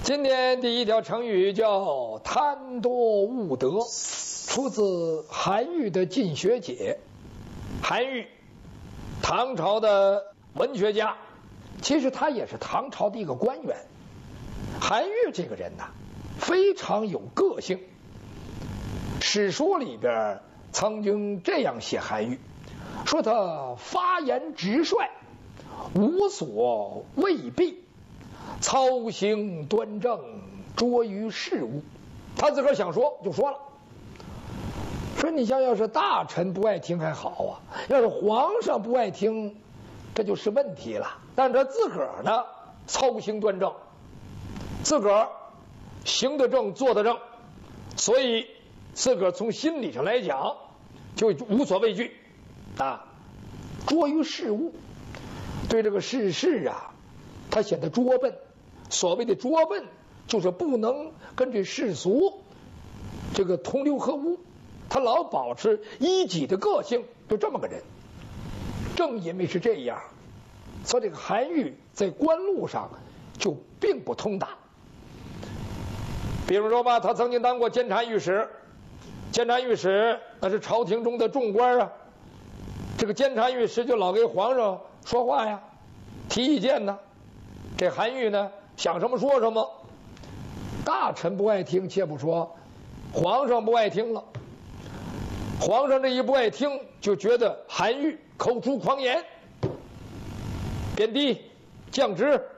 今天第一条成语叫贪多误得，出自韩愈的《进学解》。韩愈，唐朝的文学家，其实他也是唐朝的一个官员。韩愈这个人呢，非常有个性。史书里边曾经这样写韩愈，说他发言直率，无所畏避，操行端正，拙于事务。他自个儿想说就说了，说你像要是大臣不爱听还好啊，要是皇上不爱听，这就是问题了。但他自个儿呢，操行端正，自个儿行得正，坐得正，所以自个儿从心理上来讲就无所畏惧啊，拙于事务。对这个世事啊，他显得拙笨。所谓的拙笨，就是不能跟这世俗这个同流合污，他老保持一己的个性，就这么个人。正因为是这样，所以这个韩愈在官路上就并不通达。比如说吧，他曾经当过监察御史，监察御史那是朝廷中的重官啊，这个监察御史就老给皇上说话呀，提意见呢。这韩愈呢，想什么说什么，大臣不爱听且不说，皇上不爱听了。皇上这一不爱听，就觉得韩愈口出狂言，贬低降职，